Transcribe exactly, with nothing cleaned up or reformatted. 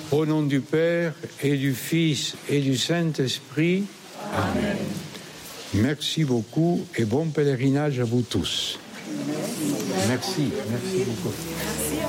Au nom du Père et du Fils et du Saint-Esprit. Amen. Merci beaucoup et bon pèlerinage à vous tous. Merci, merci beaucoup.